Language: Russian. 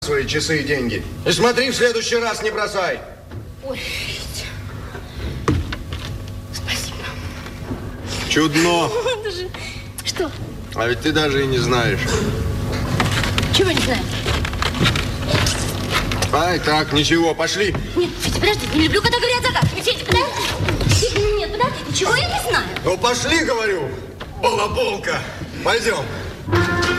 свои часы и деньги. И смотри, в следующий раз не бросай. Ой, Федя. Спасибо. Чудно. Даже... Что? А ведь ты даже и не знаешь. Чего не знаю? Ай, так, ничего, пошли. Нет, Федя, подожди, не люблю, когда говорят загадки. Федя, подожди. Нет, подожди, ничего я не знаю. Ну, пошли, говорю, балаболка. Пойдем.